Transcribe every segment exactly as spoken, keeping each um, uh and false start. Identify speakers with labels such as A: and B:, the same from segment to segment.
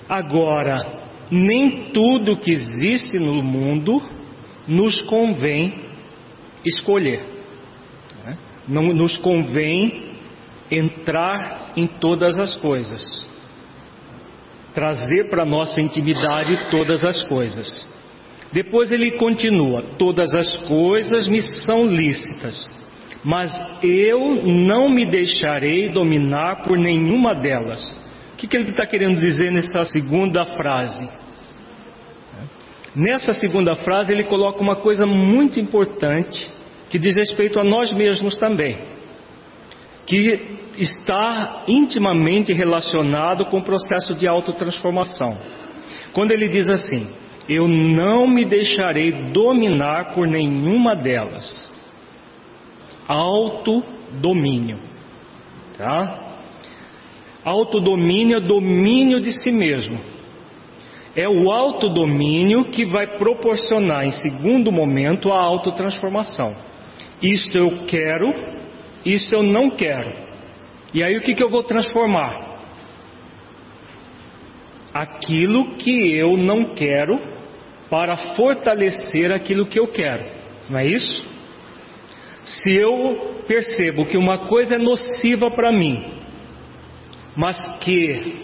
A: Agora, nem tudo que existe no mundo nos convém escolher. Não nos convém entrar em todas as coisas, trazer para a nossa intimidade todas as coisas. Depois ele continua: todas as coisas me são lícitas, mas eu não me deixarei dominar por nenhuma delas. O que, que ele está querendo dizer nessa segunda frase? Nessa segunda frase ele coloca uma coisa muito importante, que diz respeito a nós mesmos também, que está intimamente relacionado com o processo de autotransformação. Quando ele diz assim: eu não me deixarei dominar por nenhuma delas. Autodomínio, tá? Autodomínio é domínio de si mesmo. É o autodomínio que vai proporcionar, em segundo momento, a autotransformação. Isto eu quero, isto eu não quero. E aí o que, que eu vou transformar? Aquilo que eu não quero para fortalecer aquilo que eu quero. Não é isso? Se eu percebo que uma coisa é nociva para mim, mas que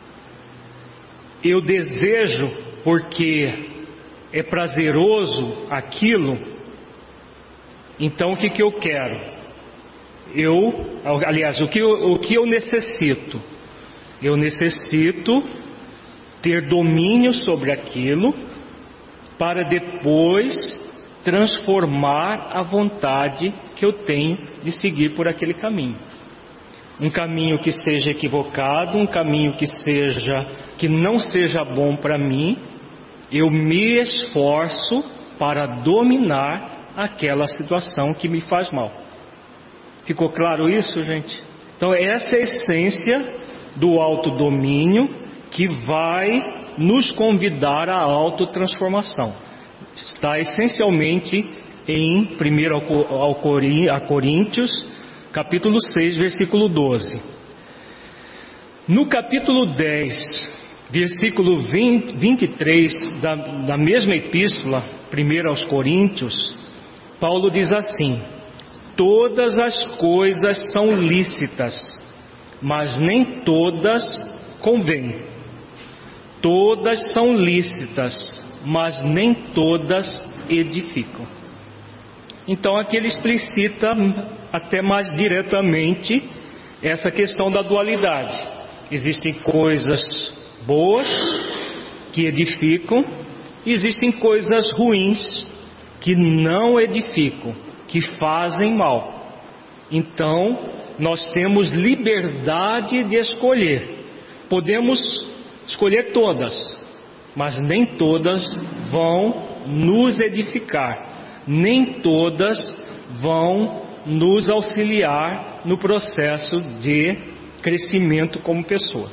A: eu desejo porque é prazeroso aquilo, então o que, que eu quero? Eu, aliás, o que eu, o que eu necessito? Eu necessito ter domínio sobre aquilo para depois transformar a vontade que eu tenho de seguir por aquele caminho. Um caminho que seja equivocado, um caminho que seja, que não seja bom para mim, eu me esforço para dominar aquela situação que me faz mal. Ficou claro isso, gente? Então essa é a essência do autodomínio que vai nos convidar à autotransformação. Está essencialmente em primeiro a Coríntios, capítulo seis, versículo doze. No capítulo dez, versículo vinte, vinte e três da, da mesma epístola, primeiro aos Coríntios, Paulo diz assim: todas as coisas são lícitas, mas nem todas convêm. Todas são lícitas, mas nem todas edificam. Então aqui ele explicita até mais diretamente essa questão da dualidade. Existem coisas boas que edificam, e existem coisas ruins que não edificam, que fazem mal. Então nós temos liberdade de escolher. Podemos escolher todas, mas nem todas vão nos edificar, nem todas vão nos auxiliar no processo de crescimento como pessoa.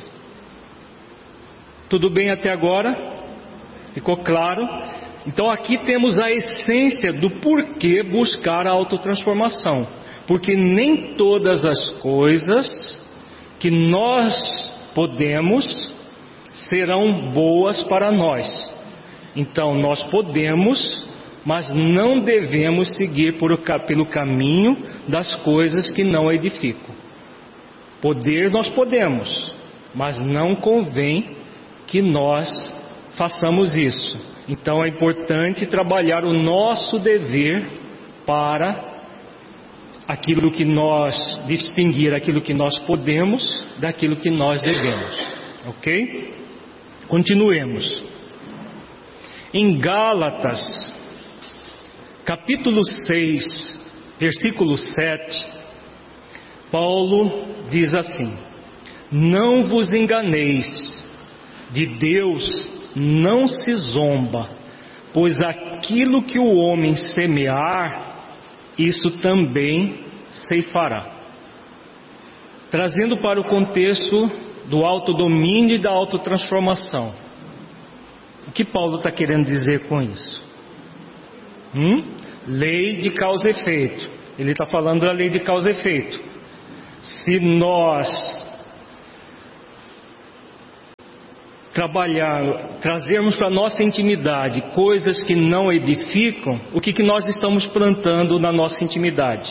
A: Tudo bem até agora? Ficou claro? Então aqui temos a essência do porquê buscar a autotransformação, porque nem todas as coisas que nós podemos serão boas para nós. Então nós podemos, mas não devemos seguir por, pelo caminho das coisas que não edificam. Poder nós podemos, mas não convém que nós façamos isso. Então é importante trabalhar o nosso dever para aquilo que nós, distinguir aquilo que nós podemos daquilo que nós devemos. Ok? Continuemos. Em Gálatas, capítulo seis, versículo sete, Paulo diz assim: não vos enganeis, de Deus não se zomba, pois aquilo que o homem semear, isso também ceifará. Trazendo para o contexto do autodomínio e da autotransformação, o que Paulo está querendo dizer com isso? Hum? Lei de causa e efeito. Ele está falando da lei de causa e efeito. Se nós trabalhar, trazermos para a nossa intimidade coisas que não edificam, o que, que nós estamos plantando na nossa intimidade?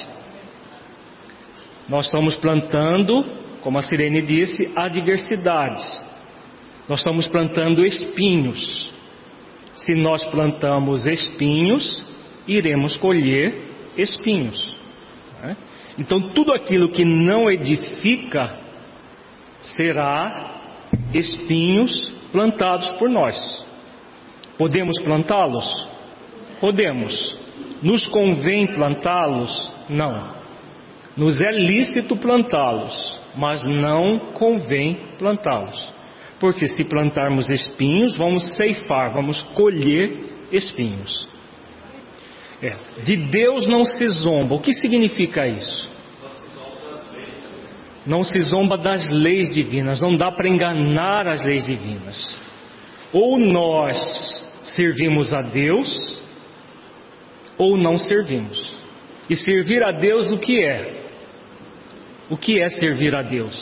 A: Nós estamos plantando, como a Sirene disse, adversidade. Nós estamos plantando espinhos. Se nós plantamos espinhos, iremos colher espinhos. Então tudo aquilo que não edifica será espinhos plantados por nós. Podemos plantá-los? Podemos. Nos convém plantá-los? Não. Nos é lícito plantá-los, mas não convém plantá-los. Porque se plantarmos espinhos, vamos ceifar, vamos colher espinhos. É. De Deus não se zomba. O que significa isso? Não se zomba das leis divinas. Não dá para enganar as leis divinas. Ou nós servimos a Deus, ou não servimos. E servir a Deus o que é? O que é servir a Deus?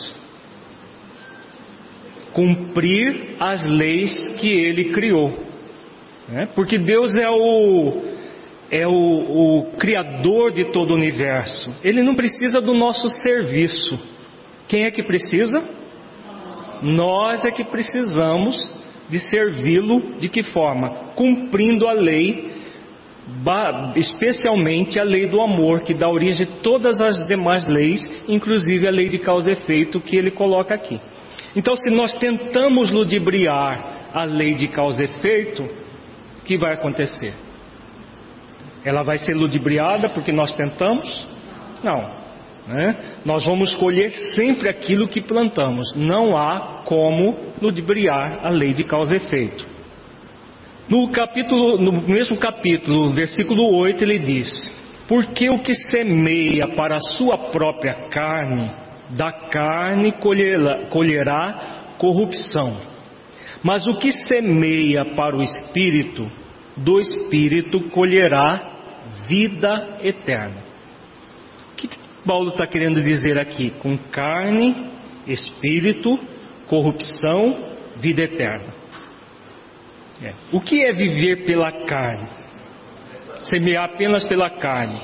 A: Cumprir as leis que Ele criou, né? Porque Deus é o, é o, o Criador de todo o universo. Ele não precisa do nosso serviço. Quem é que precisa? Nós é que precisamos de servi-lo. De que forma? Cumprindo a lei, especialmente a lei do amor, que dá origem a todas as demais leis, inclusive a lei de causa e efeito que ele coloca aqui. Então, se nós tentamos ludibriar a lei de causa e efeito, o que vai acontecer? Ela vai ser ludibriada porque nós tentamos? Não, né? Nós vamos colher sempre aquilo que plantamos. Não há como ludibriar a lei de causa e efeito. No capítulo, no mesmo capítulo, versículo oito, ele diz: porque o que semeia para a sua própria carne, da carne colherá, colherá corrupção. Mas o que semeia para o Espírito, do Espírito colherá vida eterna. O que Paulo está querendo dizer aqui? Com carne, Espírito, corrupção, vida eterna. É. O que é viver pela carne? Semear apenas pela carne.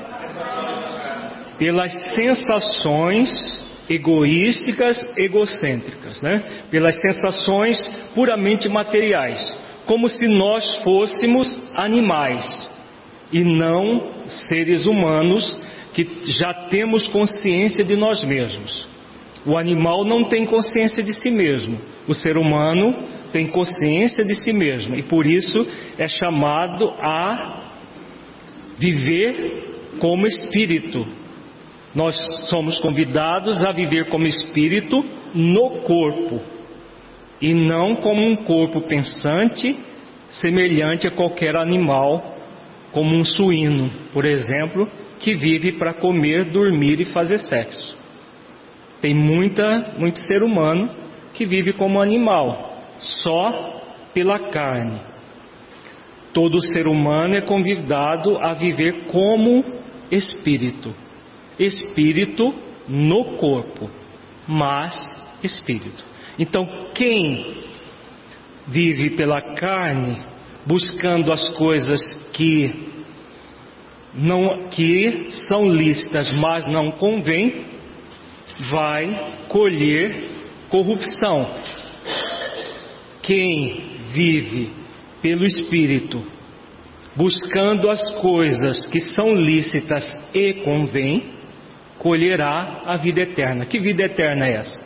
A: Pelas sensações egoísticas, egocêntricas, né? Pelas sensações puramente materiais, como se nós fôssemos animais e não seres humanos que já temos consciência de nós mesmos. O animal não tem consciência de si mesmo. O ser humano tem consciência de si mesmo e por isso é chamado a viver como espírito. Nós somos convidados a viver como espírito no corpo e não como um corpo pensante semelhante a qualquer animal, como um suíno, por exemplo, que vive para comer, dormir e fazer sexo. Tem muita, muito ser humano que vive como animal, só pela carne. Todo ser humano é convidado a viver como espírito. Espírito no corpo, mas espírito. Então, quem vive pela carne, buscando as coisas que não, que são lícitas, mas não convém, vai colher corrupção. Quem vive pelo Espírito, buscando as coisas que são lícitas e convém, colherá a vida eterna. Que vida eterna é essa?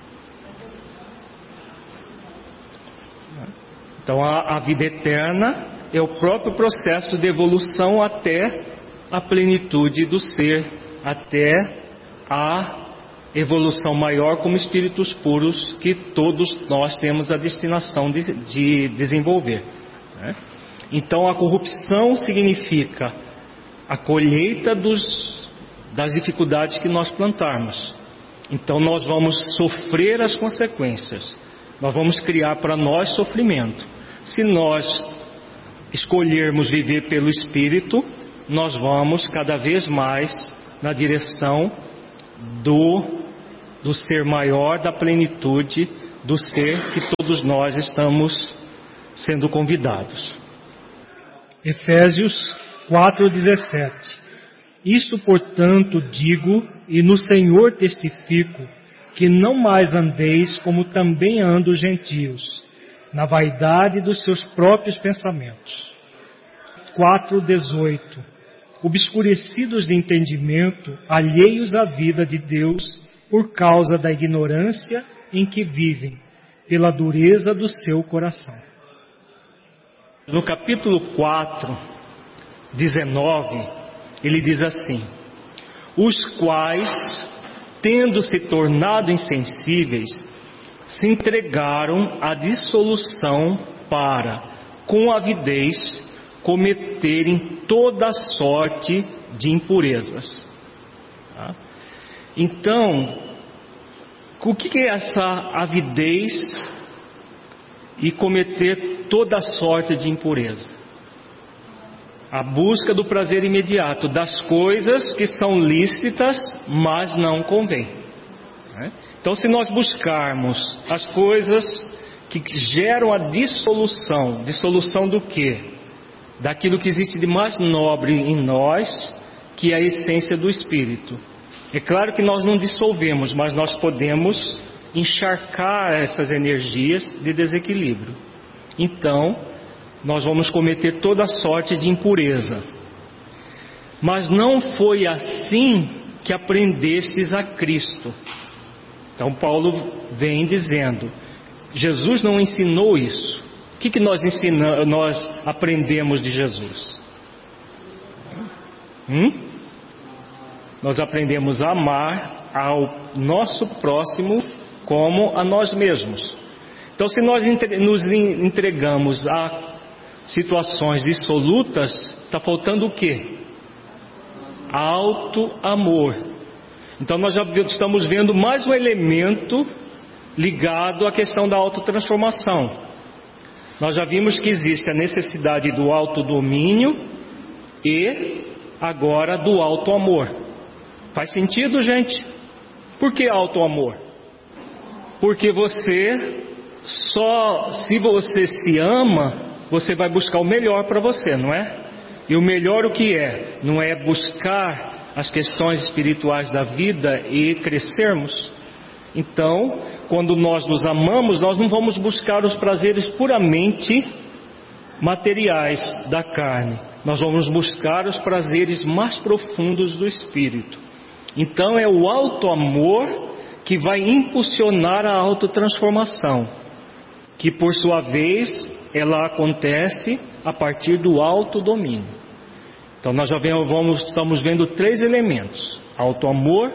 A: Então a, a vida eterna é o próprio processo de evolução até a plenitude do ser, até a evolução maior como espíritos puros que todos nós temos a destinação de, de desenvolver, né? Então a corrupção significa a colheita dos, das dificuldades que nós plantarmos. Então nós vamos sofrer as consequências, nós vamos criar para nós sofrimento. Se nós escolhermos viver pelo Espírito, nós vamos cada vez mais na direção do, do ser maior, da plenitude, do ser que todos nós estamos sendo convidados.
B: Efésios quatro, dezessete. Isto, portanto, digo, e no Senhor testifico, que não mais andeis como também andam os gentios, na vaidade dos seus próprios pensamentos. quatro, dezoito. Obscurecidos de entendimento, alheios à vida de Deus, por causa da ignorância em que vivem, pela dureza do seu coração.
A: No capítulo quatro, dezenove, ele diz assim: os quais, tendo se tornado insensíveis, se entregaram à dissolução para, com avidez, cometerem toda sorte de impurezas. Tá? Então, o que é essa avidez e cometer toda sorte de impureza? A busca do prazer imediato, das coisas que são lícitas, mas não convém. Então, se nós buscarmos as coisas que geram a dissolução, dissolução do quê? Daquilo que existe de mais nobre em nós, que é a essência do Espírito. É claro que nós não dissolvemos, mas nós podemos encharcar essas energias de desequilíbrio. Então, nós vamos cometer toda sorte de impureza. Mas não foi assim que aprendestes a Cristo. Então Paulo vem dizendo, Jesus não ensinou isso. O que, que nós, ensinamos, nós aprendemos de Jesus? Hum? Nós aprendemos a amar ao nosso próximo como a nós mesmos. Então, se nós nos entregamos a situações dissolutas, está faltando o quê? Auto-amor. Então nós já estamos vendo mais um elemento ligado à questão da autotransformação. Nós já vimos que existe a necessidade do autodomínio e agora do auto-amor. Faz sentido, gente? Por que auto-amor? Porque você só, se você se ama, você vai buscar o melhor para você, não é? E o melhor o que é? Não é buscar as questões espirituais da vida e crescermos? Então, quando nós nos amamos, nós não vamos buscar os prazeres puramente materiais da carne. Nós vamos buscar os prazeres mais profundos do espírito. Então é o auto-amor que vai impulsionar a autotransformação, que por sua vez ela acontece a partir do autodomínio. Então nós já vamos, estamos vendo três elementos: auto-amor,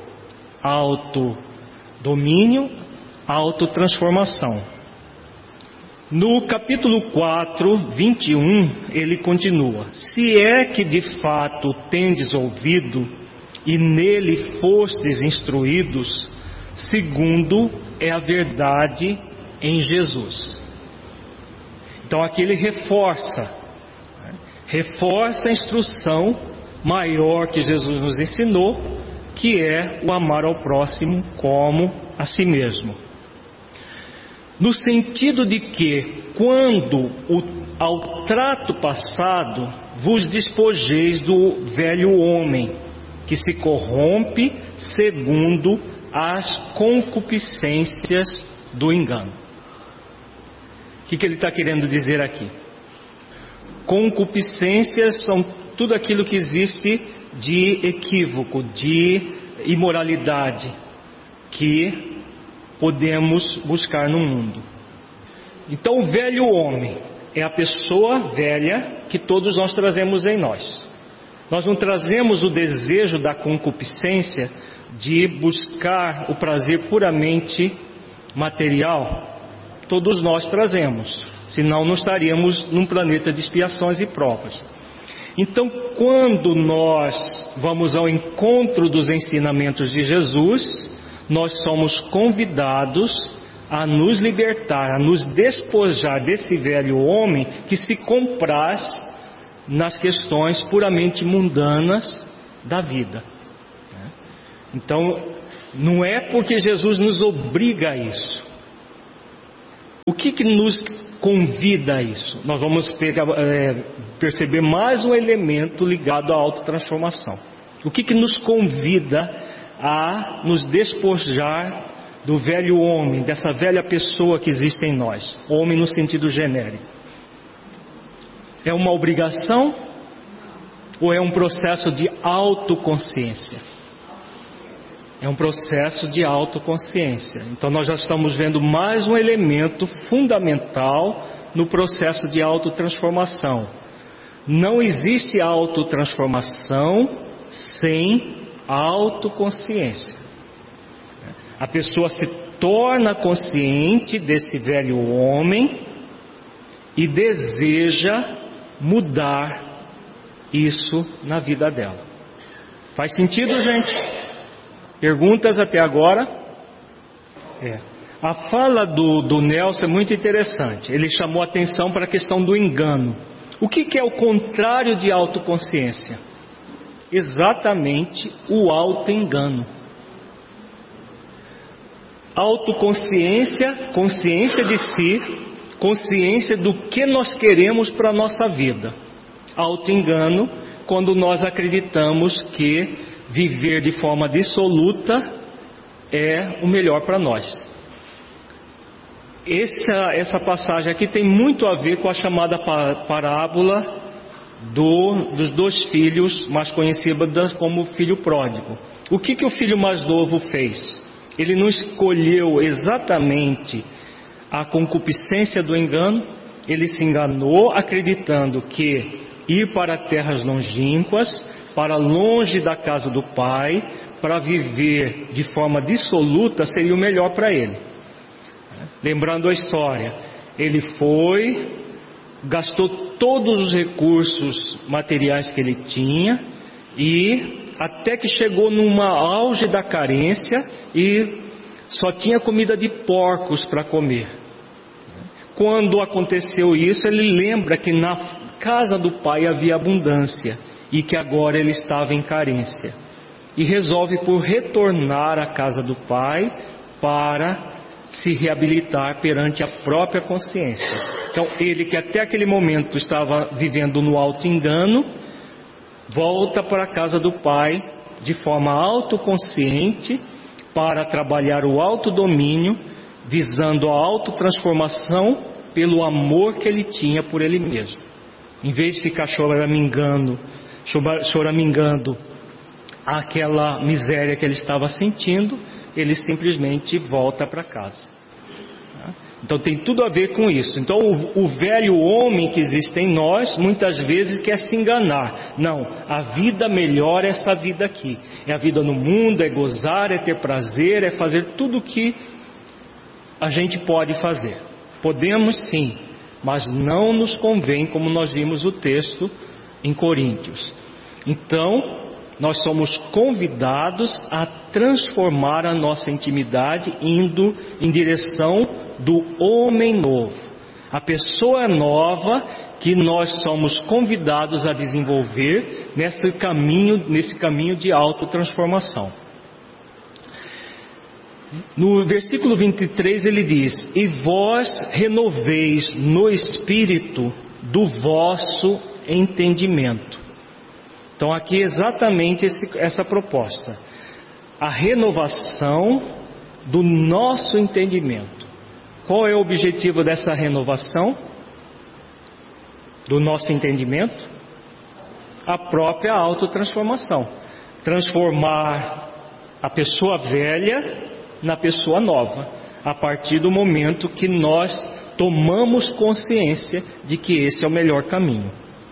A: autodomínio, autotransformação. No capítulo quatro, vinte e um, ele continua: se é que de fato tendes ouvido e nele fostes instruídos, segundo é a verdade em Jesus. Então aqui ele reforça, reforça a instrução maior que Jesus nos ensinou, que é o amar ao próximo como a si mesmo. No sentido de que, quando o, ao trato passado, vos despojeis do velho homem, que se corrompe segundo as concupiscências do engano. O que, que ele está querendo dizer aqui? Concupiscências são tudo aquilo que existe de equívoco, de imoralidade, que podemos buscar no mundo. Então o velho homem é a pessoa velha que todos nós trazemos em nós. Nós não trazemos o desejo da concupiscência de buscar o prazer puramente material. Todos nós trazemos, senão não estaríamos num planeta de expiações e provas. Então, quando nós vamos ao encontro dos ensinamentos de Jesus, nós somos convidados a nos libertar, a nos despojar desse velho homem que se compraz nas questões puramente mundanas da vida. Então, não é porque Jesus nos obriga a isso, O que que nos convida a isso? Nós vamos pegar, é, perceber mais um elemento ligado à autotransformação. O que que nos convida a nos despojar do velho homem, dessa velha pessoa que existe em nós? Homem no sentido genérico. É uma obrigação ou é um processo de autoconsciência? É um processo de autoconsciência. Então nós já estamos vendo mais um elemento fundamental no processo de autotransformação. Não existe autotransformação sem autoconsciência. A pessoa se torna consciente desse velho homem e deseja mudar isso na vida dela. Faz sentido, gente? Perguntas até agora? É. A fala do, do Nelson é muito interessante. Ele chamou atenção para a questão do engano. O que, que é o contrário de autoconsciência? Exatamente o auto-engano. Autoconsciência, consciência de si, consciência do que nós queremos para a nossa vida. Auto-engano, quando nós acreditamos que viver de forma dissoluta é o melhor para nós. Essa, essa passagem aqui tem muito a ver com a chamada parábola do, dos dois filhos, mais conhecida como filho pródigo. O que, que o filho mais novo fez? Ele não escolheu exatamente a concupiscência do engano, ele se enganou acreditando que ir para terras longínquas, para longe da casa do pai, para viver de forma dissoluta seria o melhor para ele. Lembrando a história, ele foi, gastou todos os recursos materiais que ele tinha e até que chegou numa auge da carência e só tinha comida de porcos para comer. Quando aconteceu isso, ele lembra que na casa do pai havia abundância e que agora ele estava em carência. E resolve por retornar à casa do pai para se reabilitar perante a própria consciência. Então ele, que até aquele momento estava vivendo no auto-engano, volta para a casa do pai de forma autoconsciente para trabalhar o autodomínio, visando a autotransformação pelo amor que ele tinha por ele mesmo. Em vez de ficar choramingando, choramingando aquela miséria que ele estava sentindo, ele simplesmente volta para casa. Então tem tudo a ver com isso. Então o, o velho homem que existe em nós muitas vezes quer se enganar. Não, a vida melhor é essa vida aqui. É a vida no mundo, é gozar, é ter prazer, é fazer tudo o que a gente pode fazer. Podemos sim, mas não nos convém, como nós vimos o texto em Coríntios. Então nós somos convidados a transformar a nossa intimidade indo em direção do homem novo, a pessoa nova que nós somos convidados a desenvolver nesse caminho, nesse caminho de autotransformação. No versículo vinte e três ele diz: e vós renoveis no espírito do vosso entendimento. Então aqui é exatamente esse, essa proposta, a renovação do nosso entendimento. Qual é o objetivo dessa renovação do nosso entendimento? A própria autotransformação, transformar a pessoa velha na pessoa nova, a partir do momento que nós tomamos consciência de que esse é o melhor caminho.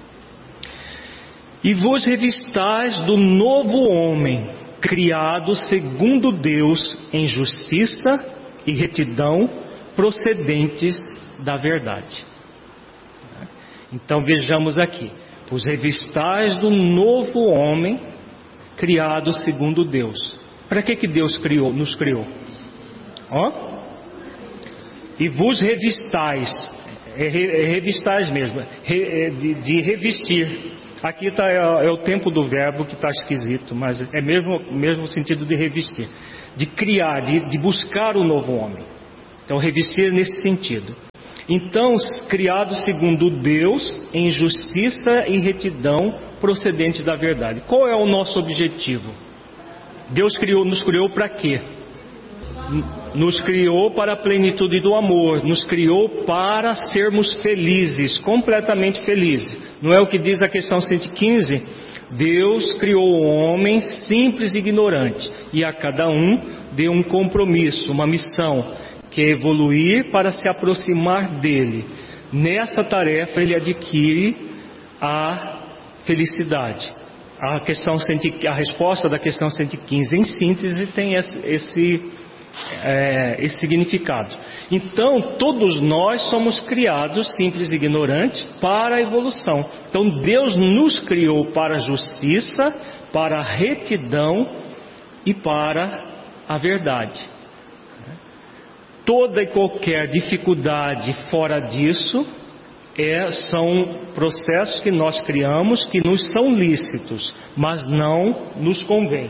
A: E vos revistais do novo homem, criado segundo Deus em justiça e retidão, procedentes da verdade. Então vejamos aqui, vos revistais do novo homem, criado segundo Deus. Para que que Deus criou, nos criou? Ó, e vos revistais, é, é revistais mesmo, é, de, de revestir. Aqui tá, é, é o tempo do verbo que está esquisito, mas é mesmo mesmo sentido de revestir, de criar, de, de buscar o novo homem. Então, revestir nesse sentido. Então, criados segundo Deus, em justiça e retidão procedente da verdade. Qual é o nosso objetivo? Deus criou, nos criou para quê? Nos criou para a plenitude do amor, nos criou para sermos felizes, completamente felizes. Não é o que diz a questão cento e quinze? Deus criou o homem simples e ignorante, e a cada um deu um compromisso, uma missão, que é evoluir para se aproximar dele. Nessa tarefa ele adquire a felicidade. A, questão, a resposta da questão cento e quinze, em síntese, tem esse, esse, é, esse significado. Então, todos nós somos criados simples e ignorantes para a evolução. Então, Deus nos criou para a justiça, para a retidão e para a verdade. Toda e qualquer dificuldade fora disso é, são processos que nós criamos que nos são lícitos, mas não nos convém.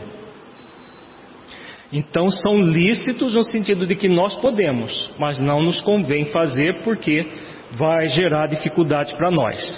A: Então são lícitos no sentido de que nós podemos, mas não nos convém fazer porque vai gerar dificuldade para nós.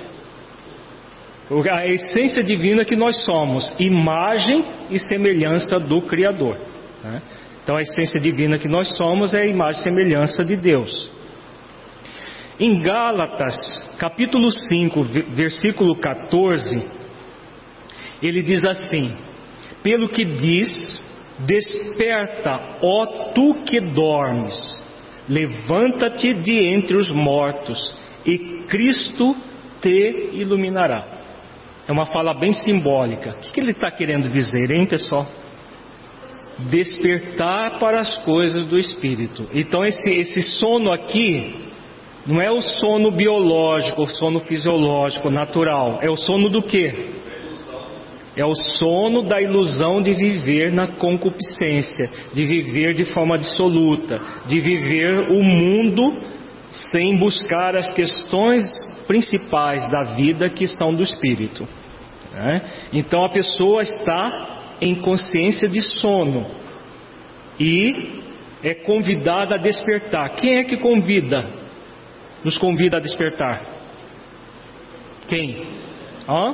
A: A essência divina que nós somos, imagem e semelhança do Criador, né? Então a essência divina que nós somos é a imagem e semelhança de Deus. Em Gálatas, capítulo cinco, versículo quatorze, ele diz assim: pelo que diz, desperta, ó tu que dormes, levanta-te de entre os mortos, e Cristo te iluminará. É uma fala bem simbólica. O que ele está querendo dizer, hein, pessoal? Despertar para as coisas do Espírito. Então esse, esse sono aqui não é o sono biológico, o sono fisiológico, natural. É o sono do quê? É o sono da ilusão de viver na concupiscência, de viver de forma absoluta, de viver o mundo sem buscar as questões principais da vida que são do Espírito, né? Então a pessoa está em consciência de sono e é convidada a despertar. Quem é que convida? Nos convida a despertar? Quem? Hã?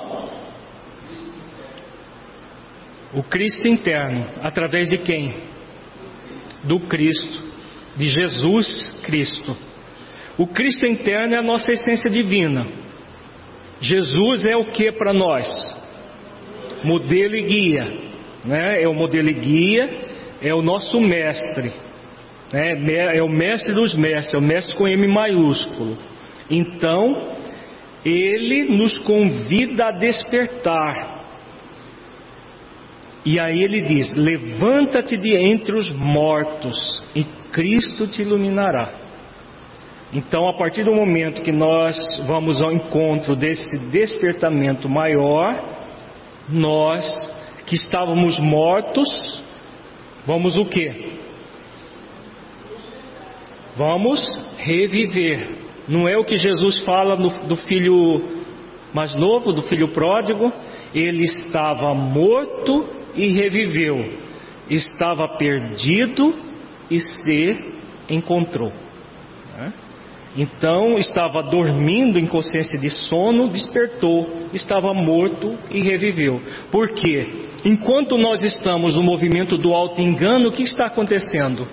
A: O Cristo interno. Através de quem? Do Cristo, de Jesus Cristo. O Cristo interno é a nossa essência divina. Jesus é o que para nós? Modelo e guia, né? É o modelo e guia, é o nosso mestre, né? É o mestre dos mestres, é o mestre com M maiúsculo. Então ele nos convida a despertar, e aí ele diz: levanta-te de entre os mortos e Cristo te iluminará. Então, a partir do momento que nós vamos ao encontro desse despertamento maior, nós que estávamos mortos, vamos o quê? Vamos reviver. Não é o que Jesus fala no, do filho mais novo, do filho pródigo? Ele estava morto e reviveu, estava perdido e se encontrou. Então estava dormindo em consciência de sono, despertou, estava morto e reviveu. Por quê? Enquanto nós estamos no movimento do auto-engano, o que está acontecendo?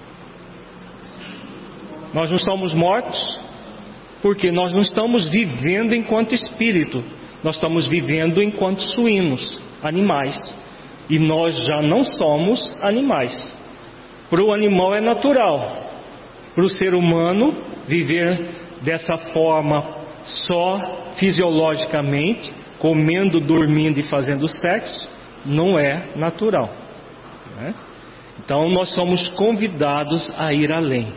A: Nós não estamos mortos, porque nós não estamos vivendo enquanto espírito, nós estamos vivendo enquanto suínos, animais, e nós já não somos animais. Para o animal é natural, para o ser humano viver dessa forma só fisiologicamente, comendo, dormindo e fazendo sexo, não é natural, né? Então nós somos convidados a ir além.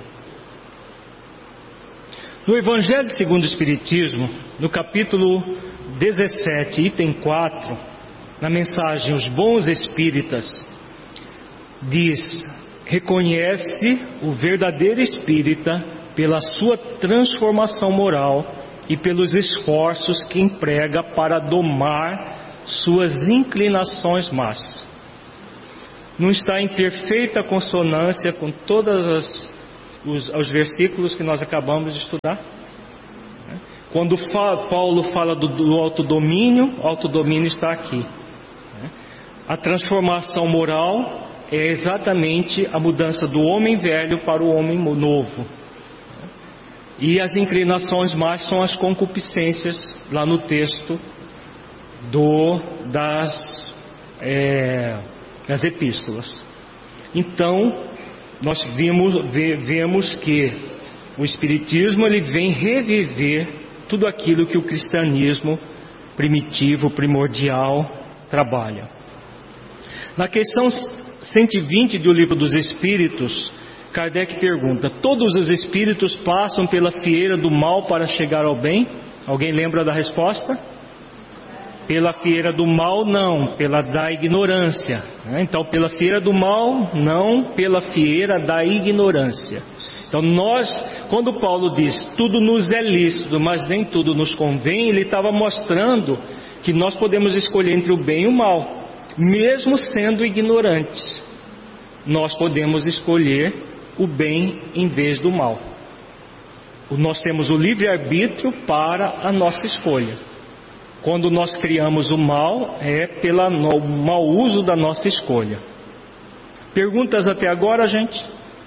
A: No Evangelho segundo o Espiritismo, no capítulo dezessete, item quatro, na mensagem Os Bons Espíritas, diz: reconhece o verdadeiro espírita pela sua transformação moral e pelos esforços que emprega para domar suas inclinações más. Não está em perfeita consonância com todas as os, os versículos que nós acabamos de estudar. Quando fa, Paulo fala do, do autodomínio, o autodomínio está aqui. A transformação moral é exatamente a mudança do homem velho para o homem novo. E as inclinações más são as concupiscências, lá no texto do, das, é, das epístolas. Então, nós vimos, vemos que o Espiritismo ele vem reviver tudo aquilo que o cristianismo primitivo, primordial, trabalha. Na questão cento e vinte do Livro dos Espíritos, Kardec pergunta: todos os espíritos passam pela fieira do mal para chegar ao bem? Alguém lembra da resposta? Pela fieira do mal, não, pela da ignorância. Então, pela fieira do mal, não, pela fieira da ignorância. Então, nós, quando Paulo diz tudo nos é lícito, mas nem tudo nos convém, ele estava mostrando que nós podemos escolher entre o bem e o mal, mesmo sendo ignorantes. Nós podemos escolher o bem em vez do mal. Nós temos o livre-arbítrio para a nossa escolha. Quando nós criamos o mal, é pelo mau uso da nossa escolha. Perguntas até agora, gente?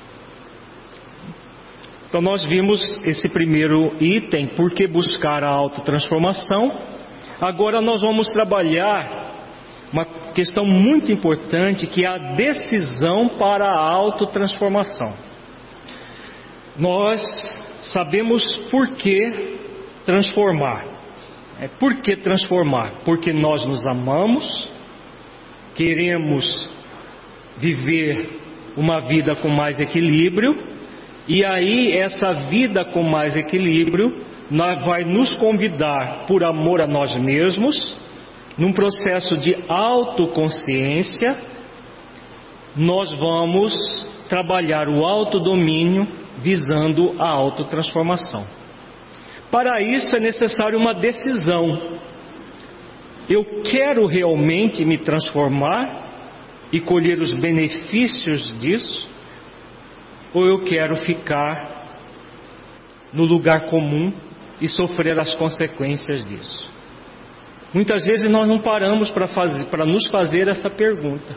A: Então nós vimos esse primeiro item, por que buscar a autotransformação. Agora nós vamos trabalhar uma questão muito importante, que é a decisão para a autotransformação. Nós sabemos por que transformar. É, por que transformar? Porque nós nos amamos, queremos viver uma vida com mais equilíbrio, e aí essa vida com mais equilíbrio vai nos convidar, por amor a nós mesmos, num processo de autoconsciência, nós vamos trabalhar o autodomínio visando a autotransformação. Para isso é necessário uma decisão. Eu quero realmente me transformar e colher os benefícios disso? Ou eu quero ficar no lugar comum e sofrer as consequências disso? Muitas vezes nós não paramos para fazer, para nos fazer essa pergunta.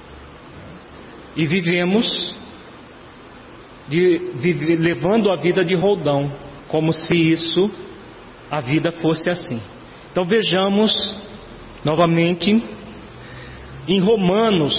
A: E vivemos de, vive, levando a vida de roldão, como se isso, a vida fosse assim. Então vejamos novamente em Romanos,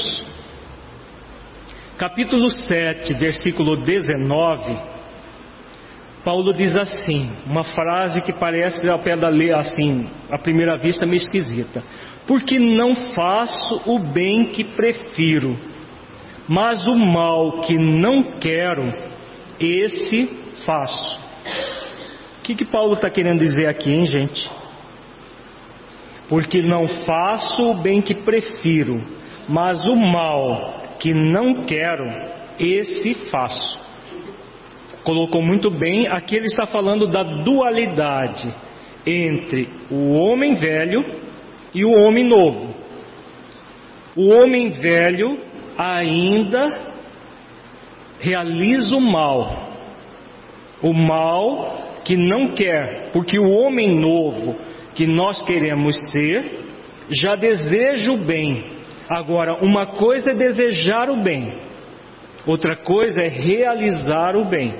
A: capítulo sete, versículo dezenove, Paulo diz assim, uma frase que parece ao pé da letra, assim, à primeira vista meio esquisita: porque não faço o bem que prefiro, mas o mal que não quero, esse faço. O que que Paulo está querendo dizer aqui, hein, gente? Porque não faço o bem que prefiro, mas o mal que não quero, esse faço. Colocou muito bem, aqui ele está falando da dualidade entre o homem velho e o homem novo. O homem velho ainda realiza o mal, o mal que não quer, porque o homem novo que nós queremos ser já deseja o bem. Agora, uma coisa é desejar o bem, outra coisa é realizar o bem.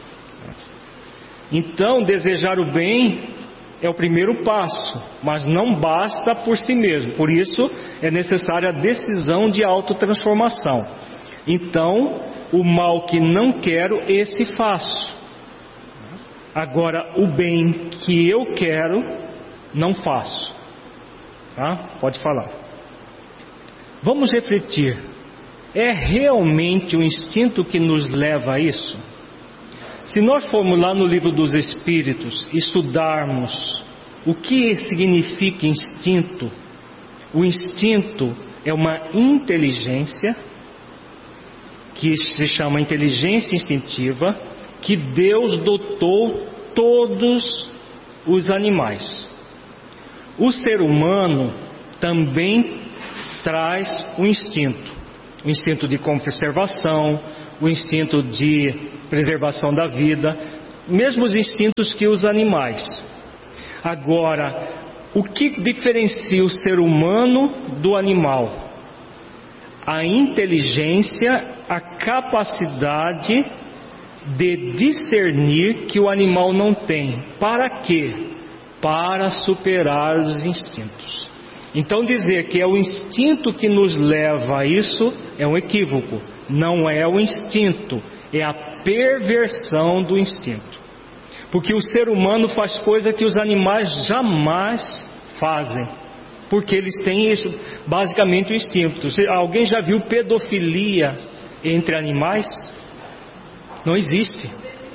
A: Então, desejar o bem é o primeiro passo, mas não basta por si mesmo. Por isso, é necessária a decisão de autotransformação. Então, o mal que não quero, esse faço. Agora, o bem que eu quero, não faço. Tá? Pode falar. Vamos refletir. É realmente o instinto que nos leva a isso? Se nós formos lá no Livro dos Espíritos, estudarmos o que significa instinto, o instinto é uma inteligência, que se chama inteligência instintiva, que Deus dotou todos os animais. O ser humano também traz o instinto, o instinto de conservação, o instinto de preservação da vida, mesmos instintos que os animais. Agora, o que diferencia o ser humano do animal? A inteligência, a capacidade de discernir que o animal não tem. Para quê? Para superar os instintos. Então dizer que é o instinto que nos leva a isso é um equívoco. Não é o instinto, é a perversão do instinto. Porque o ser humano faz coisa que os animais jamais fazem. Porque eles têm isso, basicamente o instinto. Alguém já viu pedofilia entre animais? Não existe.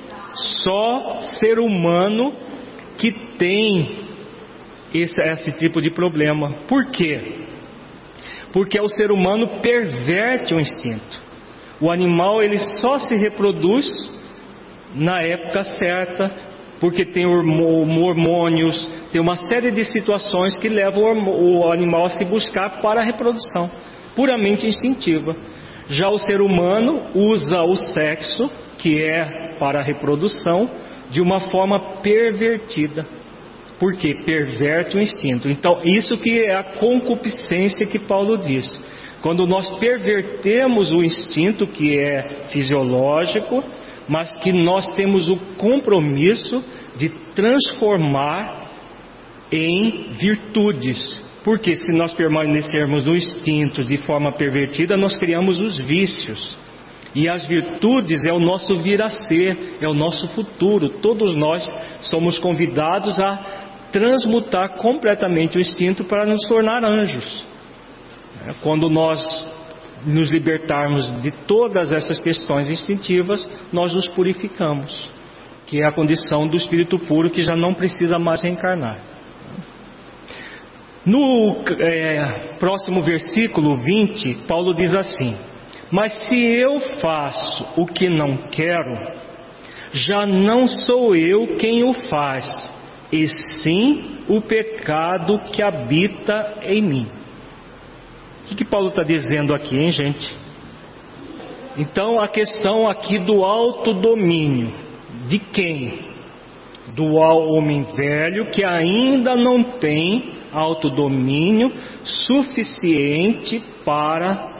A: Só ser humano que tem esse, esse tipo de problema. Por quê? Porque o ser humano perverte o instinto. O animal ele só se reproduz na época certa, porque tem hormônios, tem uma série de situações que levam o animal a se buscar para a reprodução, puramente instintiva. Já o ser humano usa o sexo, que é para a reprodução, de uma forma pervertida. Por quê? Perverte o instinto. Então, isso que é a concupiscência que Paulo diz. Quando nós pervertemos o instinto, que é fisiológico, mas que nós temos o compromisso de transformar em virtudes. Porque se nós permanecermos no instinto de forma pervertida, nós criamos os vícios. E as virtudes é o nosso vir a ser, é o nosso futuro. Todos nós somos convidados a transmutar completamente o instinto para nos tornar anjos. Quando nós nos libertarmos de todas essas questões instintivas, nós nos purificamos, que é a condição do espírito puro que já não precisa mais reencarnar. No é, próximo versículo vinte, Paulo diz assim: mas se eu faço o que não quero, já não sou eu quem o faz, e sim o pecado que habita em mim. O que, que Paulo está dizendo aqui, hein, gente? Então a questão aqui do autodomínio. De quem? Do homem velho que ainda não tem autodomínio suficiente para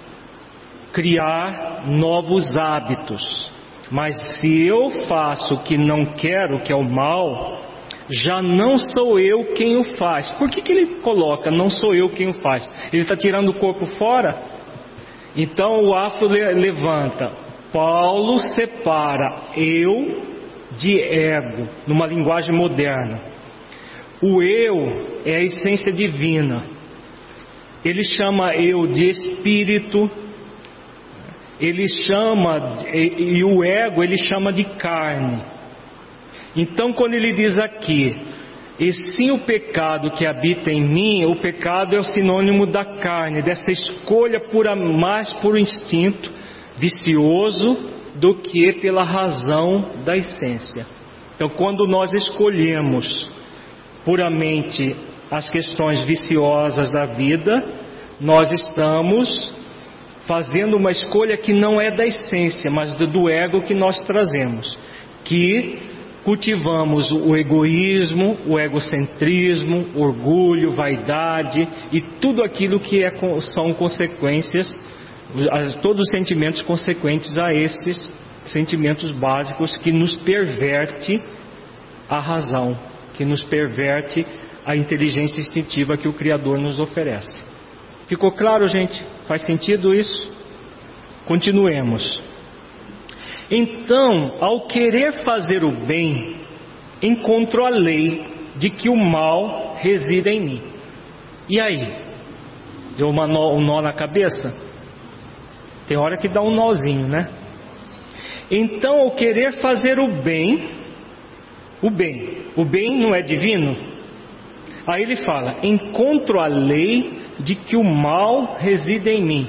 A: criar novos hábitos. Mas se eu faço o que não quero, que é o mal, já não sou eu quem o faz. Por que que ele coloca não sou eu quem o faz? Ele está tirando o corpo fora? Então o afro levanta. Paulo separa eu de ego, numa linguagem moderna. O eu é a essência divina. Ele chama eu de espírito. Ele chama, e, e o ego ele chama de carne. Então quando ele diz aqui, e sim o pecado que habita em mim, o pecado é o sinônimo da carne, dessa escolha pura, mais por instinto, vicioso, do que pela razão da essência. Então quando nós escolhemos puramente as questões viciosas da vida, nós estamos fazendo uma escolha que não é da essência, mas do ego que nós trazemos, que cultivamos o egoísmo, o egocentrismo, orgulho, vaidade e tudo aquilo que é, são consequências, todos os sentimentos consequentes a esses sentimentos básicos que nos perverte a razão, que nos perverte a inteligência instintiva que o Criador nos oferece. Ficou claro, gente? Faz sentido isso? Continuemos. Então, ao querer fazer o bem, encontro a lei de que o mal reside em mim. E aí? Deu uma nó, um nó na cabeça? Tem hora que dá um nozinho, né? Então, ao querer fazer o bem, o bem, o bem não é divino? Aí ele fala, encontro a lei de que o mal reside em mim.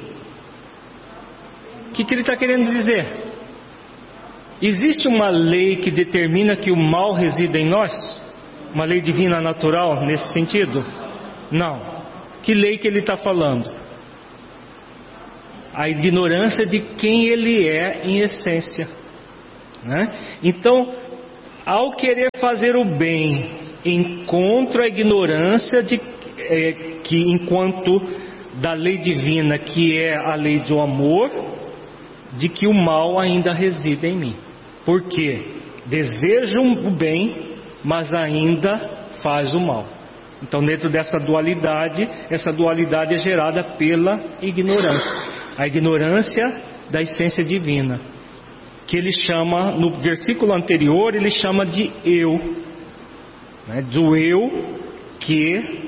A: O que, que ele está querendo dizer? Existe uma lei que determina que o mal reside em nós? Uma lei divina natural nesse sentido? Não. Que lei que ele está falando? a ignorância de quem ele é em essência, né? Então, ao querer fazer o bem, encontro a ignorância de é, que enquanto da lei divina, que é a lei do amor, de que o mal ainda reside em mim. Por quê? Desejo o bem, mas ainda faz o mal. Então, dentro dessa dualidade, essa dualidade é gerada pela ignorância. A ignorância da essência divina, que ele chama, no versículo anterior, ele chama de eu, né? Do eu que,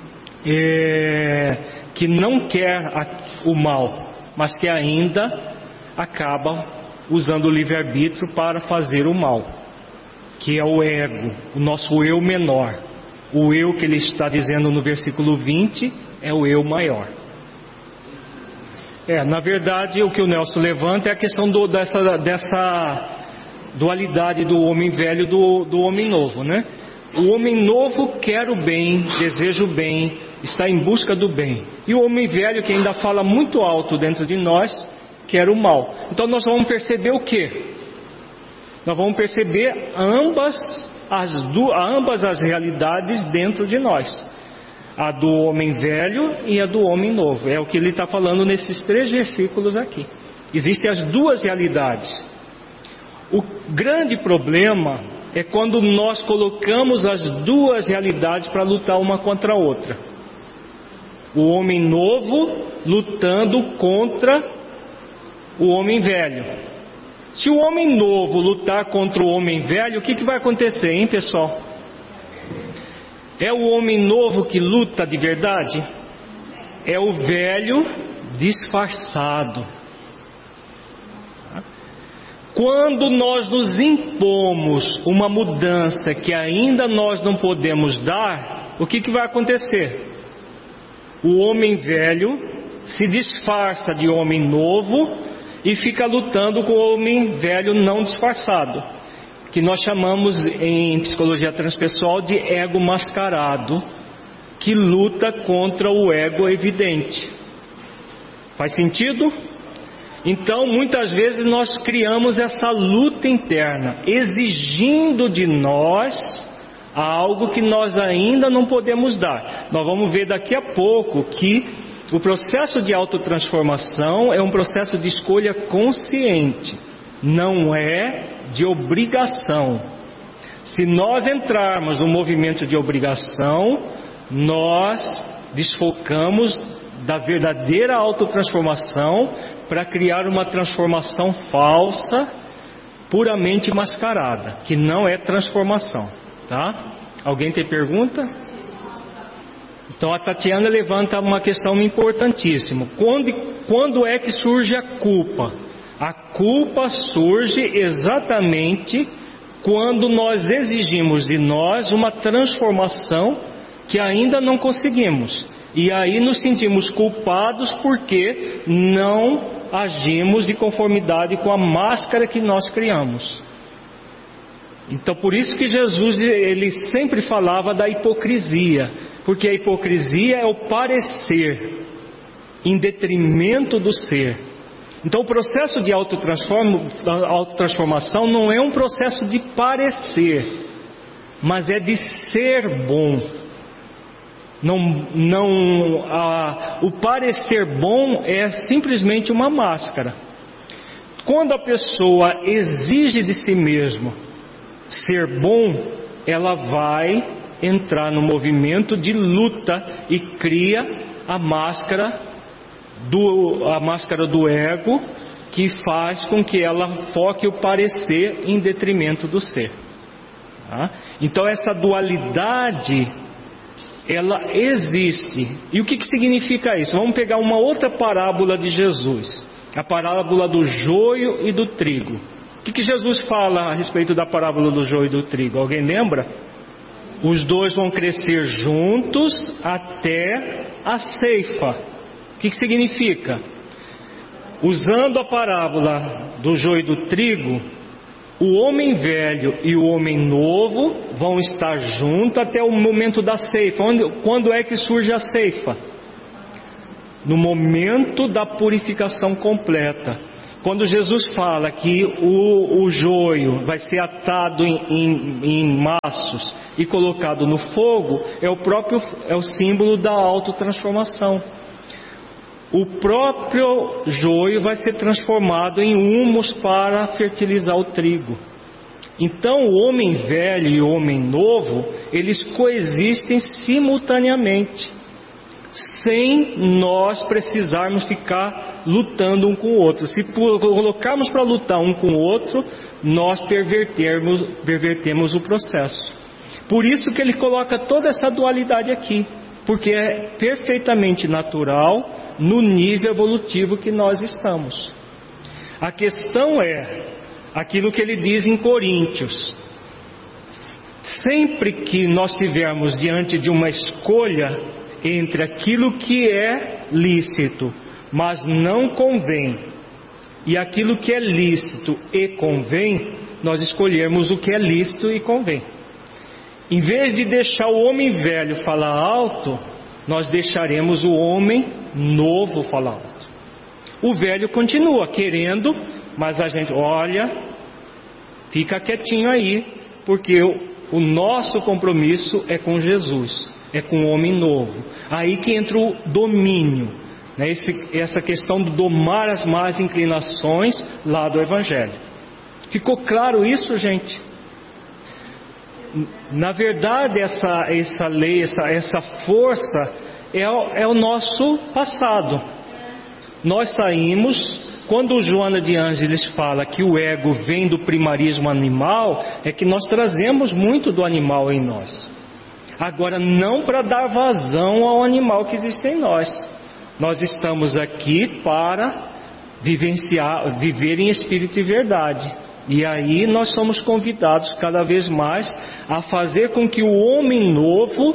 A: é, que não quer o mal, mas que ainda acaba usando o livre-arbítrio para fazer o mal, que é o ego, o nosso eu menor. O eu que ele está dizendo no versículo vinte é o eu maior. É, na verdade, o que o Nelson levanta é a questão do, dessa, dessa dualidade do homem velho e do, do homem novo, né? O homem novo quer o bem, deseja o bem, está em busca do bem. E o homem velho, que ainda fala muito alto dentro de nós, quer o mal. Então nós vamos perceber o quê? Nós vamos perceber ambas as, ambas as realidades dentro de nós. A do homem velho e a do homem novo. É o que ele está falando nesses três versículos aqui. Existem as duas realidades. O grande problema é quando nós colocamos as duas realidades para lutar uma contra a outra. O homem novo lutando contra o homem velho. Se o homem novo lutar contra o homem velho, o que, que vai acontecer, hein, pessoal? É o homem novo que luta de verdade? É o velho disfarçado. Quando nós nos impomos uma mudança que ainda nós não podemos dar, o que, que vai acontecer? O homem velho se disfarça de homem novo e fica lutando com o homem velho não disfarçado, que nós chamamos em psicologia transpessoal de ego mascarado, que luta contra o ego evidente. Faz sentido? Então, muitas vezes nós criamos essa luta interna, exigindo de nós algo que nós ainda não podemos dar. Nós vamos ver daqui a pouco que o processo de autotransformação é um processo de escolha consciente, não é de obrigação. Se nós entrarmos no movimento de obrigação, nós desfocamos da verdadeira autotransformação para criar uma transformação falsa, puramente mascarada, que não é transformação, tá? Alguém tem pergunta? Então a Tatiana levanta uma questão importantíssima. Quando, quando é que surge a culpa? A culpa surge exatamente quando nós exigimos de nós uma transformação que ainda não conseguimos. E aí nos sentimos culpados porque não agimos de conformidade com a máscara que nós criamos. Então por isso que Jesus ele sempre falava da hipocrisia, porque a hipocrisia é o parecer em detrimento do ser. Então o processo de autotransformação não é um processo de parecer, mas é de ser bom. Não, não, a, o parecer bom é simplesmente uma máscara. Quando a pessoa exige de si mesma ser bom, ela vai entrar no movimento de luta e cria a máscara do, a máscara do ego, que faz com que ela foque o parecer em detrimento do ser. Tá? Então essa dualidade ela existe. E o que, que significa isso? Vamos pegar uma outra parábola de Jesus, a parábola do joio e do trigo. O que, que Jesus fala a respeito da parábola do joio e do trigo? Alguém lembra? Os dois vão crescer juntos até a ceifa. O que, que significa? Usando a parábola do joio e do trigo, o homem velho e o homem novo vão estar juntos até o momento da ceifa. Onde, quando é que surge a ceifa? no momento da purificação completa. Quando Jesus fala que o, o joio vai ser atado em, em, em maços e colocado no fogo, é o próprio, é o símbolo da autotransformação. O próprio joio vai ser transformado em humus para fertilizar o trigo. Então o homem velho e o homem novo, eles coexistem simultaneamente, sem nós precisarmos ficar lutando um com o outro. Se colocarmos para lutar um com o outro, nós pervertermos, pervertemos o processo. Por isso que ele coloca toda essa dualidade aqui, porque é perfeitamente natural no nível evolutivo que nós estamos. A questão é aquilo que ele diz em Coríntios: sempre que nós estivermos diante de uma escolha entre aquilo que é lícito, mas não convém, e aquilo que é lícito e convém, nós escolhermos o que é lícito e convém. Em vez de deixar o homem velho falar alto, nós deixaremos o homem novo falar alto. O velho continua querendo, mas a gente, olha, fica quietinho aí, porque o, o nosso compromisso é com Jesus, é com o homem novo. Aí que entra o domínio, né? Esse, essa questão de domar as más inclinações lá do Evangelho. Ficou claro isso, gente? Na verdade, essa, essa lei, essa, essa força é o, é o nosso passado. Nós saímos, quando o Joana de Ângeles fala que o ego vem do primarismo animal, é que nós trazemos muito do animal em nós. Agora, não para dar vazão ao animal que existe em nós. Nós estamos aqui para vivenciar, viver em espírito e verdade. E aí nós somos convidados cada vez mais a fazer com que o homem novo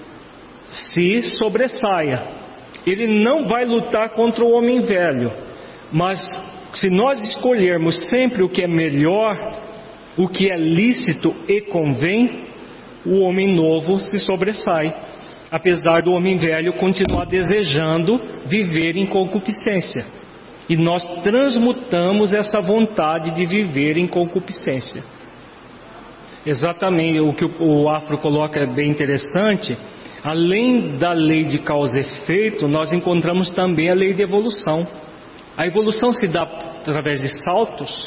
A: se sobressaia. Ele não vai lutar contra o homem velho, mas se nós escolhermos sempre o que é melhor, o que é lícito e convém, o homem novo se sobressai, apesar do homem velho continuar desejando viver em concupiscência. E nós transmutamos essa vontade de viver em concupiscência. Exatamente o que o Afro coloca é bem interessante. Além da lei de causa e efeito, nós encontramos também a lei de evolução. A evolução se dá através de saltos.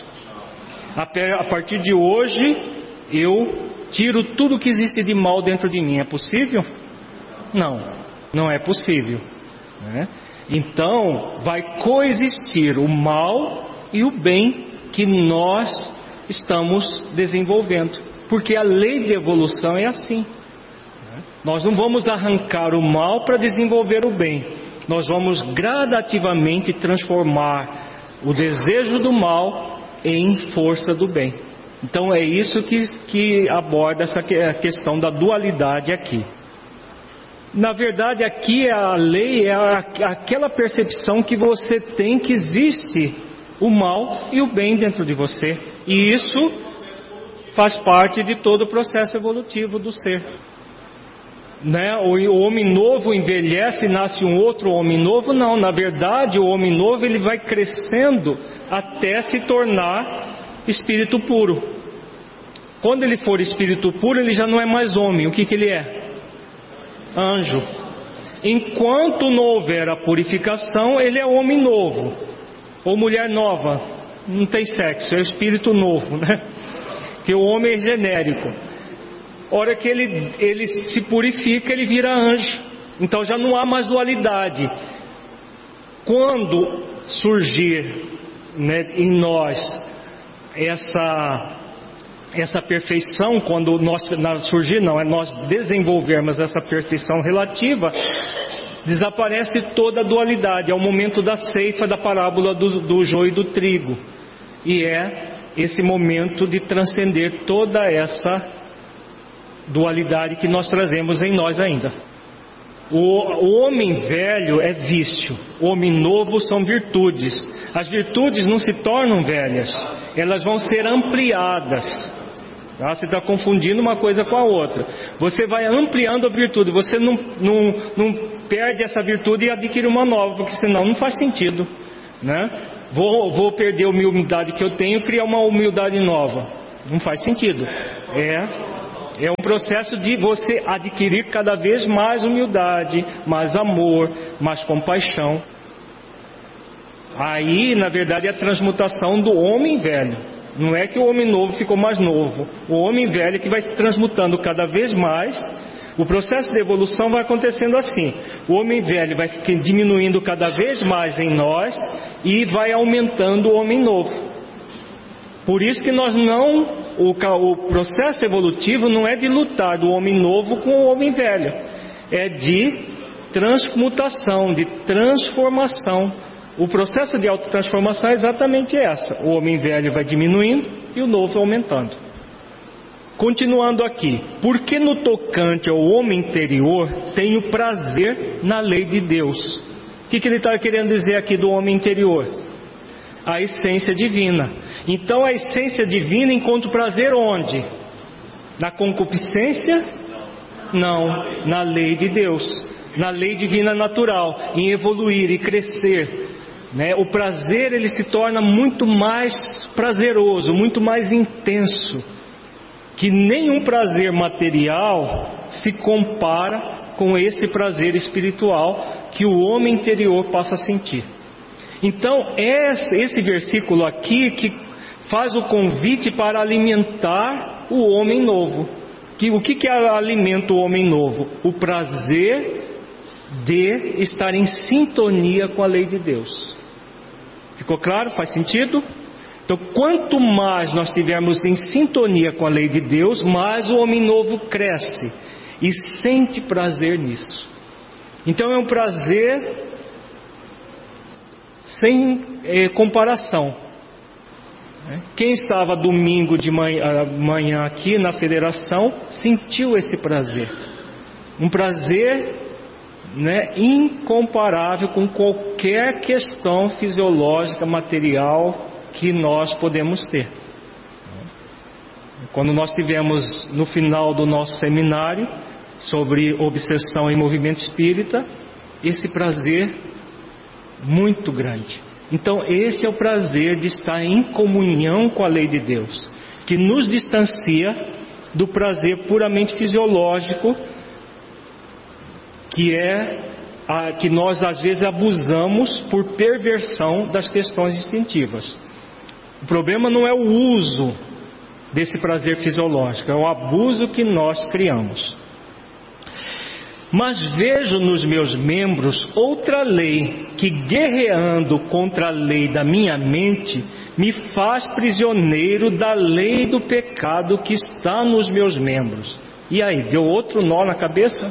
A: A partir de hoje, eu tiro tudo que existe de mal dentro de mim. É possível? Não, não é possível, né? Então vai coexistir o mal e o bem que nós estamos desenvolvendo, porque a lei de evolução é assim, né? Nós não vamos arrancar o mal para desenvolver o bem. Nós vamos gradativamente transformar o desejo do mal em força do bem. Então é isso que, que aborda essa questão da dualidade aqui. Na verdade, aqui a lei é aquela percepção que você tem que existe o mal e o bem dentro de você. E isso faz parte de todo o processo evolutivo do ser. Né? O homem novo envelhece e nasce um outro homem novo? Não, na verdade o homem novo ele vai crescendo até se tornar espírito puro. Quando ele for espírito puro, ele já não é mais homem. O que, que ele é? Anjo. Enquanto não houver a purificação, ele é homem novo ou mulher nova. Não tem sexo, é espírito novo, né? Que o homem é genérico. Hora que ele, ele se purifica, ele vira anjo. Então já não há mais dualidade. Quando surgir, né, em nós essa essa perfeição, quando nós surgir, não, é nós desenvolvermos essa perfeição relativa, desaparece toda a dualidade. É o momento da ceifa da parábola do, do joio e do trigo, e é esse momento de transcender toda essa dualidade que nós trazemos em nós ainda. O, o homem velho é vício, o homem novo são virtudes. As virtudes não se tornam velhas, elas vão ser ampliadas. Tá? Você está confundindo uma coisa com a outra. Você vai ampliando a virtude. Você não, não, não perde essa virtude e adquire uma nova, porque senão não faz sentido, né? Vou, vou perder a humildade que eu tenho e criar uma humildade nova. Não faz sentido. É... É um processo de você adquirir cada vez mais humildade, mais amor, mais compaixão. Aí, na verdade, é a transmutação do homem velho. Não é que o homem novo ficou mais novo. O homem velho que vai se transmutando cada vez mais. O processo de evolução vai acontecendo assim. O homem velho vai diminuindo cada vez mais em nós e vai aumentando o homem novo. Por isso que nós não, o, o processo evolutivo não é de lutar do homem novo com o homem velho, é de transmutação, de transformação. O processo de autotransformação é exatamente essa: o homem velho vai diminuindo e o novo aumentando. Continuando aqui, porque no tocante ao homem interior tenho prazer na lei de Deus. O que, que ele está querendo dizer aqui do homem interior? A essência divina. Então a essência divina encontra prazer onde? Na concupiscência? Não, na lei de Deus, na lei divina natural, em evoluir e crescer, né? O prazer, ele se torna muito mais prazeroso, muito mais intenso, que nenhum prazer material se compara com esse prazer espiritual que o homem interior passa a sentir. Então, esse versículo aqui que faz o convite para alimentar o homem novo. Que, o que, que alimenta o homem novo? O prazer de estar em sintonia com a lei de Deus. Ficou claro? Faz sentido? Então, quanto mais nós estivermos em sintonia com a lei de Deus, mais o homem novo cresce e sente prazer nisso. Então, é um prazer sem eh, comparação. Quem estava domingo de manhã, manhã aqui na federação sentiu esse prazer, um prazer, né, incomparável com qualquer questão fisiológica, material que nós podemos ter. Quando nós tivemos no final do nosso seminário sobre obsessão e movimento espírita, esse prazer muito grande. Então esse é o prazer de estar em comunhão com a lei de Deus, que nos distancia do prazer puramente fisiológico, que é a, que nós às vezes abusamos por perversão das questões instintivas. O problema não é o uso desse prazer fisiológico, é o abuso que nós criamos. Mas vejo nos meus membros outra lei que, guerreando contra a lei da minha mente, me faz prisioneiro da lei do pecado que está nos meus membros. E aí, deu outro nó na cabeça?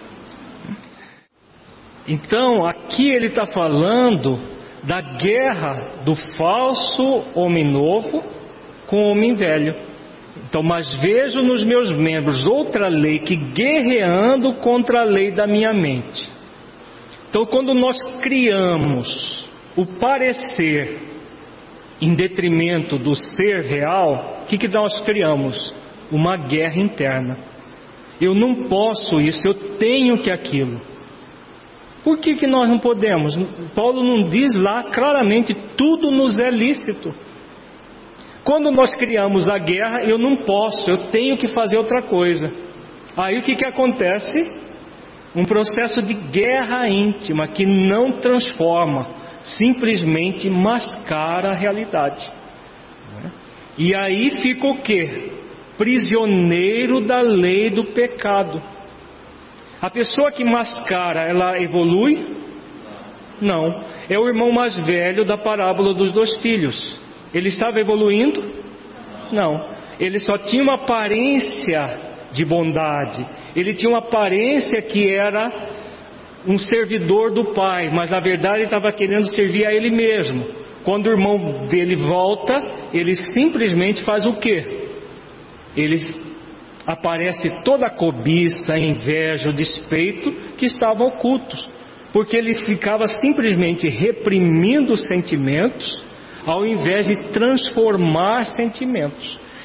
A: Então, aqui ele está falando da guerra do falso homem novo com o homem velho. Então, mas vejo nos meus membros outra lei que, guerreando contra a lei da minha mente. Então, quando nós criamos o parecer em detrimento do ser real, o que, que nós criamos? Uma guerra interna. Eu não posso isso, eu tenho que aquilo. Por que, que nós não podemos? Paulo não diz lá claramente: tudo nos é lícito. Quando nós criamos a guerra, eu não posso, eu tenho que fazer outra coisa. Aí o que, que acontece? Um processo de guerra íntima que não transforma, simplesmente mascara a realidade. E aí fica o quê? Prisioneiro da lei do pecado. A pessoa que mascara, ela evolui? Não. É o irmão mais velho da parábola dos dois filhos. Ele estava evoluindo? Não. Ele só tinha uma aparência de bondade. Ele tinha uma aparência que era um servidor do pai, mas na verdade ele estava querendo servir a ele mesmo. Quando o irmão dele volta, ele simplesmente faz o quê? Ele aparece toda a cobiça, a inveja, o despeito que estavam ocultos, porque ele ficava simplesmente reprimindo os sentimentos, ao invés de transformar sentimentos.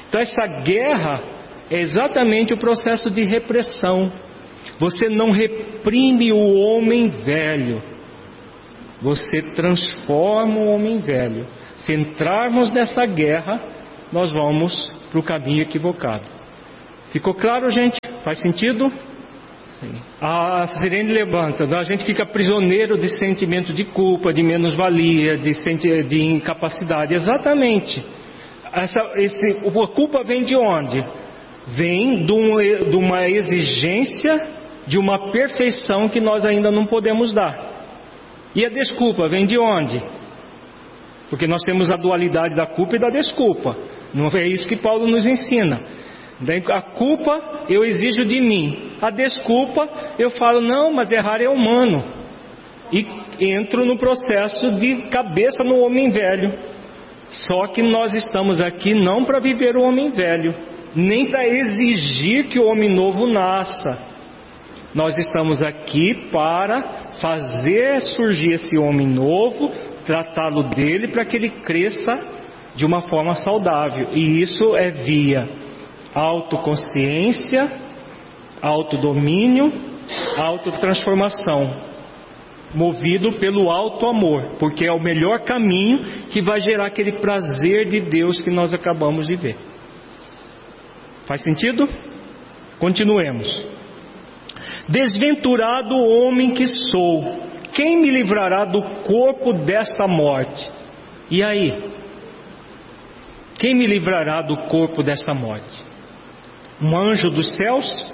A: Então essa guerra é exatamente o processo de repressão. Você não reprime o homem velho, você transforma o homem velho. Se entrarmos nessa guerra, nós vamos para o caminho equivocado. Ficou claro, gente? Faz sentido? Sim. A Sirene levanta, a gente fica prisioneiro de sentimento de culpa, de menos-valia, de, senti- de incapacidade. Exatamente. Essa, esse, a culpa vem de onde? Vem de uma, de uma exigência, de uma perfeição que nós ainda não podemos dar. E a desculpa vem de onde? Porque nós temos a dualidade da culpa e da desculpa. Não é isso que Paulo nos ensina. A culpa eu exijo de mim. A desculpa eu falo, não, mas errar é humano. E entro no processo de cabeça no homem velho. Só que nós estamos aqui não para viver o homem velho, nem para exigir que o homem novo nasça. Nós estamos aqui para fazer surgir esse homem novo, tratá-lo dele para que ele cresça de uma forma saudável. E isso é via autoconsciência, autodomínio, autotransformação, movido pelo alto amor, porque é o melhor caminho que vai gerar aquele prazer de Deus que nós acabamos de ver. Faz sentido? Continuemos. Desventurado homem que sou, quem me livrará do corpo desta morte? E aí? Quem me livrará do corpo desta morte? Um anjo dos céus?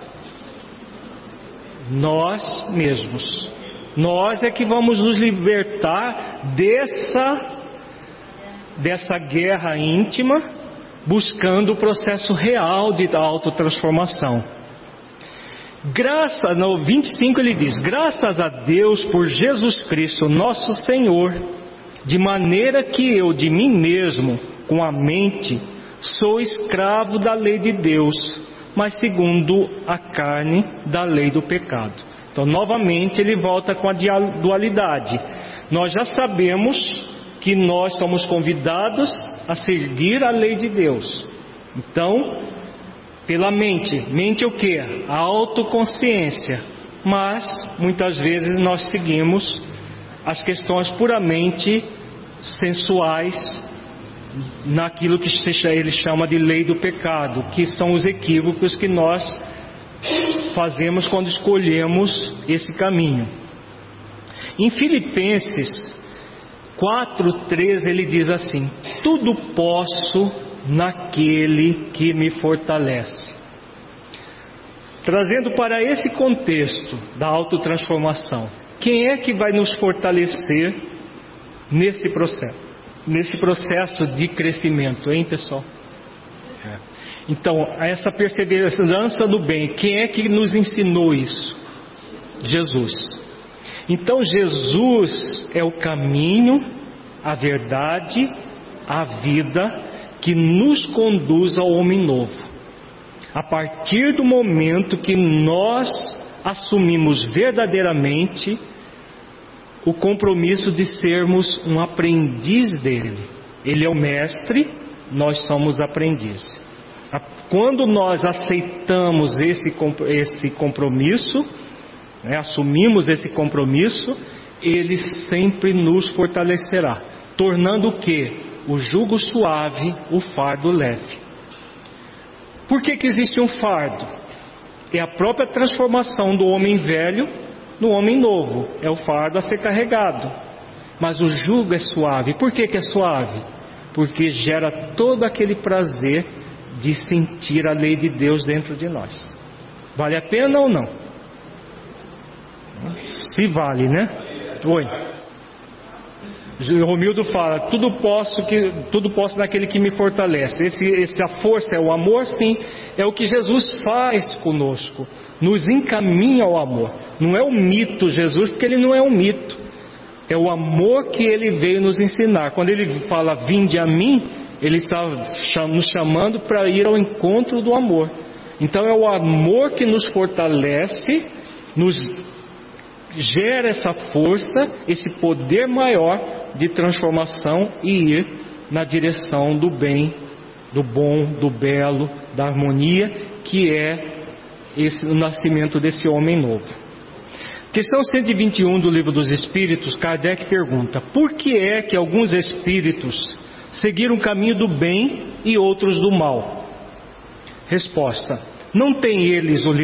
A: Nós mesmos. Nós é que vamos nos libertar dessa, dessa guerra íntima, buscando o processo real de autotransformação. Graça, no vinte e cinco ele diz, graças a Deus por Jesus Cristo nosso Senhor, de maneira que eu de mim mesmo, com a mente, sou escravo da lei de Deus, mas segundo a carne da lei do pecado. Então novamente ele volta com a dualidade. Nós já sabemos que nós somos convidados a seguir a lei de Deus. Então, pela mente, mente é o que? A autoconsciência. Mas, muitas vezes nós seguimos as questões puramente sensuais, naquilo que ele chama de lei do pecado, que são os equívocos que nós fazemos quando escolhemos esse caminho. Em Filipenses quatro, treze ele diz assim, tudo posso naquele que me fortalece. Trazendo para esse contexto da autotransformação, quem é que vai nos fortalecer nesse processo, nesse processo de crescimento, hein, pessoal? É. Então, essa perseverança no bem, quem é que nos ensinou isso? Jesus. Então, Jesus é o caminho, a verdade, a vida que nos conduz ao homem novo. A partir do momento que nós assumimos verdadeiramente o compromisso de sermos um aprendiz dele. Ele é o mestre, nós somos aprendizes. Quando nós aceitamos esse, esse compromisso, né, assumimos esse compromisso, ele sempre nos fortalecerá, tornando o quê? O jugo suave, o fardo leve. Por que que existe um fardo? É a própria transformação do homem velho no homem novo. É o fardo a ser carregado. Mas o jugo é suave. Por que que é suave? Porque gera todo aquele prazer de sentir a lei de Deus dentro de nós. Vale a pena ou não? Se vale, né? Oi. Romildo fala, tudo posso, que, tudo posso naquele que me fortalece. Esse, esse, a força é o amor, sim. É o que Jesus faz conosco. Nos encaminha ao amor. Não é o mito Jesus, porque ele não é um mito. É o amor que ele veio nos ensinar. Quando ele fala, vinde a mim, ele está nos chamando para ir ao encontro do amor. Então é o amor que nos fortalece, nos gera essa força, esse poder maior de transformação e ir na direção do bem, do bom, do belo, da harmonia, que é esse, o nascimento desse homem novo. Questão cento e vinte e um do Livro dos Espíritos, Kardec pergunta: por que é que alguns espíritos seguiram o caminho do bem e outros do mal? Resposta: não tem eles o